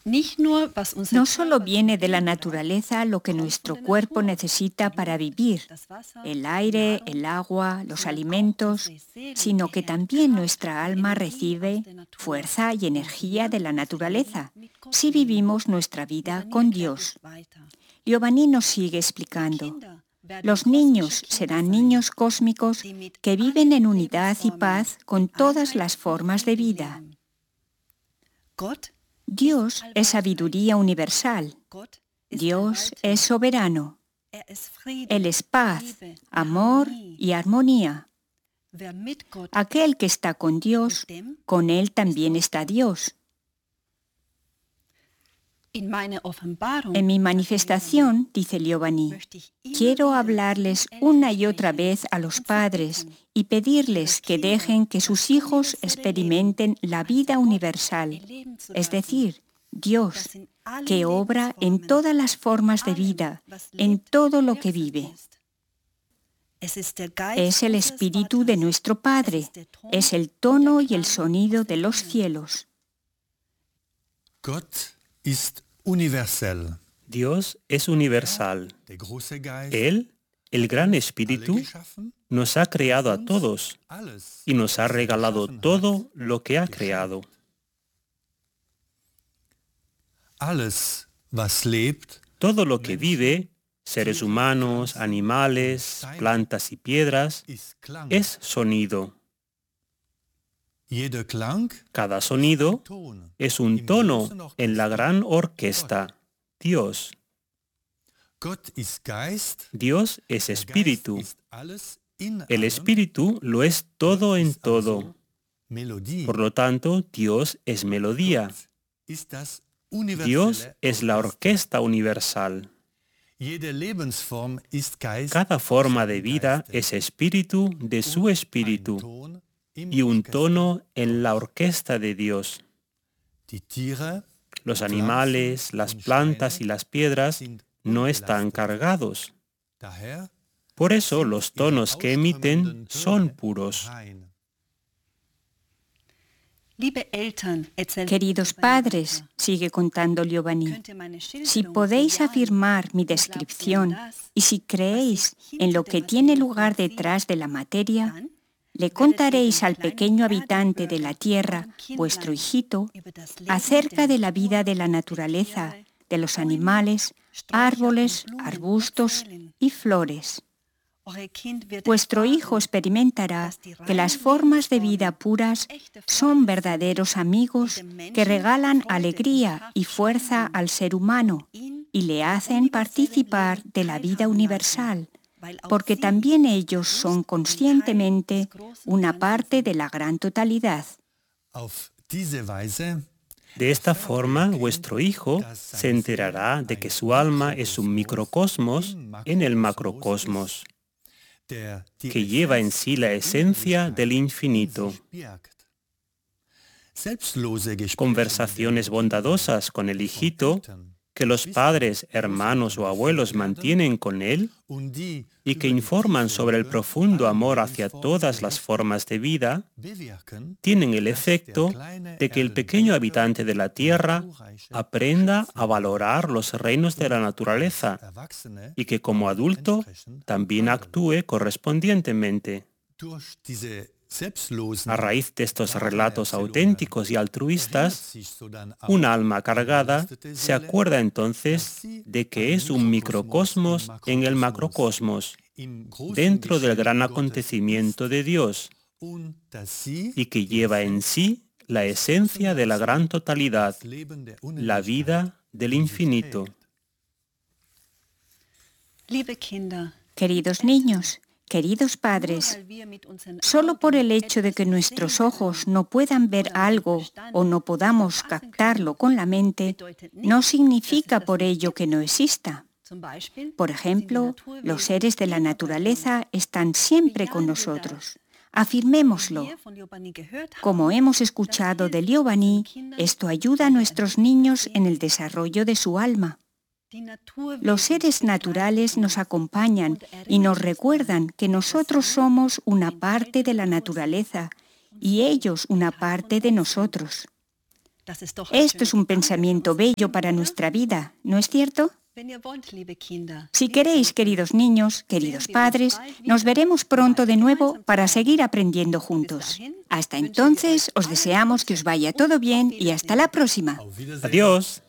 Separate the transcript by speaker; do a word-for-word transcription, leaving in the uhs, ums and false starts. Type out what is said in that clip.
Speaker 1: No solo viene de la naturaleza lo que nuestro cuerpo necesita para vivir, el aire, el agua, los alimentos, sino que también nuestra alma recibe fuerza y energía de la naturaleza si vivimos nuestra vida con Dios. Giovanni nos sigue explicando. Los niños serán niños cósmicos que viven en unidad y paz con todas las formas de vida. Dios es sabiduría universal. Dios es soberano. Él es paz, amor y armonía. Aquel que está con Dios, con Él también está Dios. En mi manifestación, dice Giovanni, quiero hablarles una y otra vez a los padres y pedirles que dejen que sus hijos experimenten la vida universal, es decir, Dios, que obra en todas las formas de vida, en todo lo que vive. Es el espíritu de nuestro Padre, es el tono y el sonido de los cielos.
Speaker 2: Universal.
Speaker 3: Dios es universal. Él, el Gran Espíritu, nos ha creado a todos y nos ha regalado todo lo que ha creado. Todo lo que vive, seres humanos, animales, plantas y piedras, es sonido. Cada sonido es un tono en la gran orquesta, Dios. Dios es espíritu. El espíritu lo es todo en todo. Por lo tanto, Dios es melodía. Dios es la orquesta universal. Cada forma de vida es espíritu de su espíritu y un tono en la orquesta de Dios. Los animales, las plantas y las piedras no están cargados. Por eso los tonos que emiten son puros.
Speaker 1: Queridos padres, sigue contando Giovanni, si podéis afirmar mi descripción y si creéis en lo que tiene lugar detrás de la materia, le contaréis al pequeño habitante de la tierra, vuestro hijito, acerca de la vida de la naturaleza, de los animales, árboles, arbustos y flores. Vuestro hijo experimentará que las formas de vida puras son verdaderos amigos que regalan alegría y fuerza al ser humano y le hacen participar de la vida universal, porque también ellos son conscientemente una parte de la gran totalidad.
Speaker 3: De esta forma, vuestro hijo se enterará de que su alma es un microcosmos en el macrocosmos, que lleva en sí la esencia del infinito. Conversaciones bondadosas con el hijito que los padres, hermanos o abuelos mantienen con él y que informan sobre el profundo amor hacia todas las formas de vida, tienen el efecto de que el pequeño habitante de la tierra aprenda a valorar los reinos de la naturaleza y que como adulto también actúe correspondientemente. A raíz de estos relatos auténticos y altruistas, un alma cargada se acuerda entonces de que es un microcosmos en el macrocosmos, dentro del gran acontecimiento de Dios, y que lleva en sí la esencia de la gran totalidad, la vida del infinito.
Speaker 1: Queridos niños, queridos padres, solo por el hecho de que nuestros ojos no puedan ver algo o no podamos captarlo con la mente, no significa por ello que no exista. Por ejemplo, los seres de la naturaleza están siempre con nosotros. Afirmémoslo. Como hemos escuchado de Giovanni, esto ayuda a nuestros niños en el desarrollo de su alma. Los seres naturales nos acompañan y nos recuerdan que nosotros somos una parte de la naturaleza y ellos una parte de nosotros. Esto es un pensamiento bello para nuestra vida, ¿no es cierto? Si queréis, queridos niños, queridos padres, nos veremos pronto de nuevo para seguir aprendiendo juntos. Hasta entonces, os deseamos que os vaya todo bien y hasta la próxima.
Speaker 3: Adiós.